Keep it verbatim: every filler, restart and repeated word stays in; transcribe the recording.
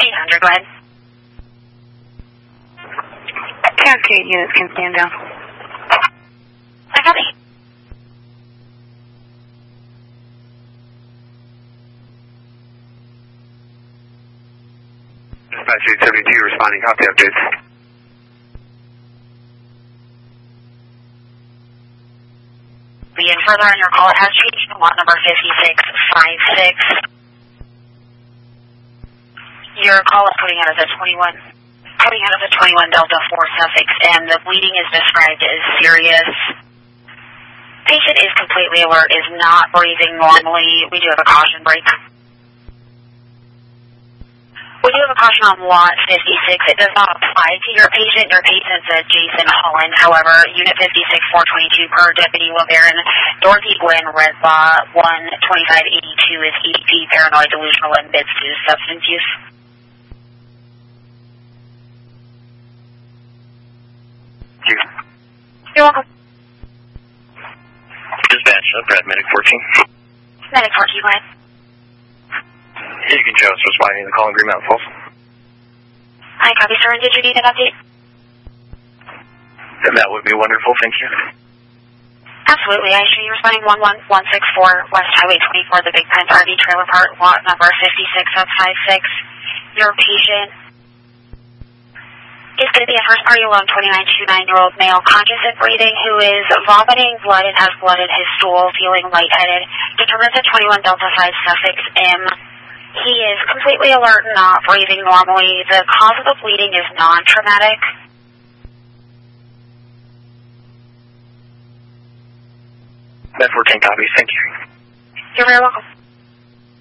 eight hundred, go ahead. Cascade units can stand down. I copy. Dispatch eight seventy-two responding, copy updates. Be in further on your call. It has changed to lot number fifty-six fifty-six. Your call is putting out as a twenty-one, putting out as a twenty-one Delta four suffix, and the bleeding is described as serious. Patient is completely alert, is not breathing normally. We do have a caution break. We do have a caution on lot fifty-six. It does not apply to your patient. Your patient's a Jason Holland. However, Unit fifty-six four twenty-two per Deputy LeBaron, Dorothy Gwen Redlaw one twenty-five eighty-two is E D P, paranoid, delusional, and admits to substance use. Thank you. You're welcome. Dispatch, uh, Brad, Medic fourteen. Medic fourteen, go ahead. You can show us responding to the call in Green Mountain Falls. I copy, sir. Did you need an update? And that would be wonderful, thank you. Absolutely. I show you responding one one one six four West Highway twenty-four, the Big Pines R V Trailer Park, lot number fifty-six fifty-six. Your patient is going to be a first party alone, twenty-nine to nine-year-old male, conscious and breathing, who is vomiting blood and has blood in his stool, feeling lightheaded. Determines a twenty-one Delta five suffix M. He is completely alert and not breathing normally. The cause of the bleeding is non-traumatic. Med fourteen copies, thank you. You're very welcome.